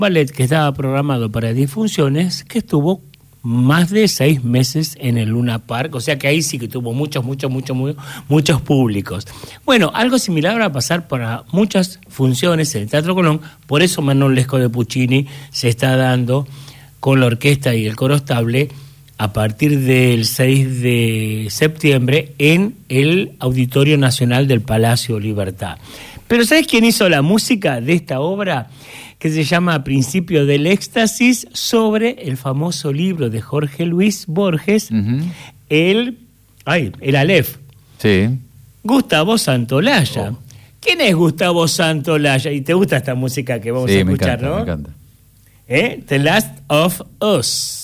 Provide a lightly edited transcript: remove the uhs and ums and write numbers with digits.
ballet que estaba programado para 10 funciones, que estuvo más de 6 meses en el Luna Park, o sea que ahí sí que tuvo muchos públicos. Bueno, algo similar va a pasar para muchas funciones en el Teatro Colón, por eso Manon Lescaut de Puccini se está dando con la orquesta y el coro estable a partir del 6 de septiembre en el Auditorio Nacional del Palacio Libertad. Pero ¿sabes quién hizo la música de esta obra? Que se llama Principio del Éxtasis, sobre el famoso libro de Jorge Luis Borges, el Aleph. Sí. Gustavo Santolaya. ¿Quién es Gustavo Santolaya? Y te gusta esta música que vamos a escuchar, me encanta, ¿no? Me encanta. The Last of Us.